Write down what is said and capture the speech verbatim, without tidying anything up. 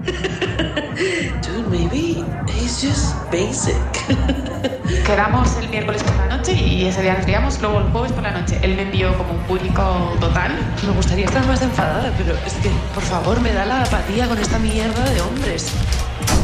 Dude, maybe he's just basic. Quedamos el miércoles por la noche y ese día nos liamos, luego el jueves por la noche. Él me envió como un público total. Me gustaría estar más enfadada, pero es que, por favor, me da la apatía con esta mierda de hombres.